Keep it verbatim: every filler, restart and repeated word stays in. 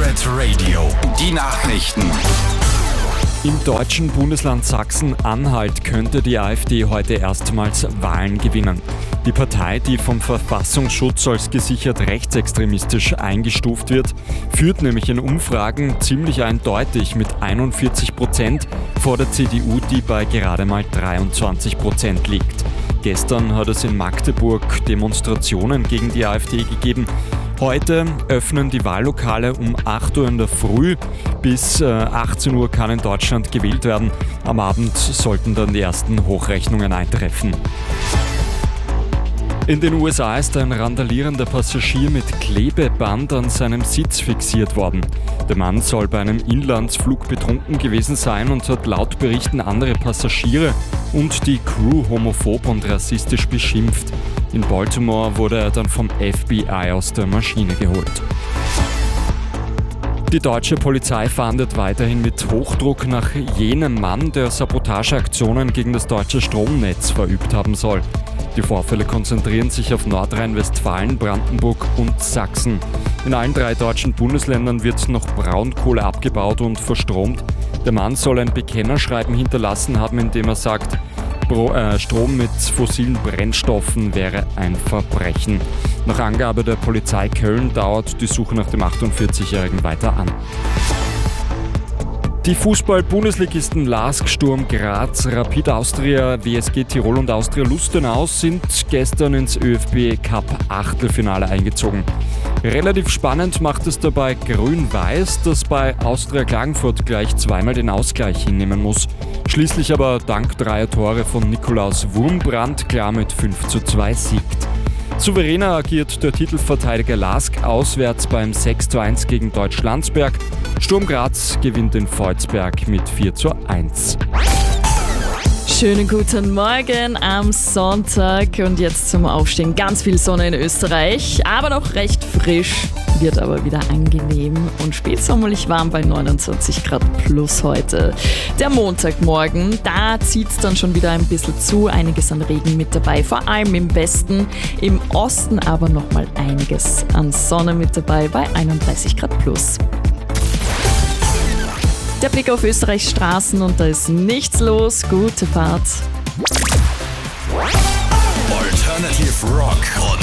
Planet Radio. Die Nachrichten. Im deutschen Bundesland Sachsen-Anhalt könnte die AfD heute erstmals Wahlen gewinnen. Die Partei, die vom Verfassungsschutz als gesichert rechtsextremistisch eingestuft wird, führt nämlich in Umfragen ziemlich eindeutig mit einundvierzig Prozent vor der C D U, die bei gerade mal dreiundzwanzig Prozent liegt. Gestern hat es in Magdeburg Demonstrationen gegen die AfD gegeben. Heute öffnen die Wahllokale um acht Uhr in der Früh. Bis achtzehn Uhr kann in Deutschland gewählt werden. Am Abend sollten dann die ersten Hochrechnungen eintreffen. In den U S A ist ein randalierender Passagier mit Klebeband an seinem Sitz fixiert worden. Der Mann soll bei einem Inlandsflug betrunken gewesen sein und hat laut Berichten andere Passagiere und die Crew homophob und rassistisch beschimpft. In Baltimore wurde er dann vom F B I aus der Maschine geholt. Die deutsche Polizei fahndet weiterhin mit Hochdruck nach jenem Mann, der Sabotageaktionen gegen das deutsche Stromnetz verübt haben soll. Die Vorfälle konzentrieren sich auf Nordrhein-Westfalen, Brandenburg und Sachsen. In allen drei deutschen Bundesländern wird noch Braunkohle abgebaut und verstromt. Der Mann soll ein Bekennerschreiben hinterlassen haben, in dem er sagt, Pro, äh, Strom mit fossilen Brennstoffen wäre ein Verbrechen. Nach Angabe der Polizei Köln dauert die Suche nach dem achtundvierzigjährigen weiter an. Die Fußball-Bundesligisten LASK, Sturm Graz, Rapid Austria, W S G Tirol und Austria Lustenau sind gestern ins ÖFB-Cup-Achtelfinale eingezogen. Relativ spannend macht es dabei Grün-Weiß, das bei Austria Klagenfurt gleich zweimal den Ausgleich hinnehmen muss. Schließlich aber dank dreier Tore von Nikolaus Wurmbrand klar mit fünf zu zwei siegt. Souveräner agiert der Titelverteidiger LASK auswärts beim sechs zu eins gegen Deutsch-Landsberg. Sturm Graz gewinnt in Volzberg mit vier zu eins. Schönen guten Morgen am Sonntag und jetzt zum Aufstehen. Ganz viel Sonne in Österreich, aber noch recht frisch, wird aber wieder angenehm und spätsommerlich warm bei neunundzwanzig Grad plus heute. Der Montagmorgen, da zieht es dann schon wieder ein bisschen zu, einiges an Regen mit dabei, vor allem im Westen, im Osten aber nochmal einiges an Sonne mit dabei bei einunddreißig Grad plus. Der Blick auf Österreichs Straßen und da ist nichts los. Gute Fahrt. Alternative Rock.